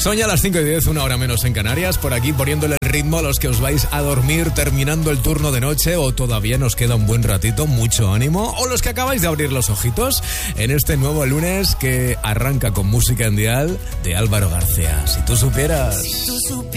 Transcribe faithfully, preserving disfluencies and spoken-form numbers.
Son ya las cinco y diez, una hora menos en Canarias. Por aquí poniéndole el ritmo a los que os vais a dormir terminando el turno de noche, o todavía nos queda un buen ratito, mucho ánimo, o los que acabáis de abrir los ojitos en este nuevo lunes que arranca con música en dial de Álvaro García. Si tú supieras... Si tú supieras.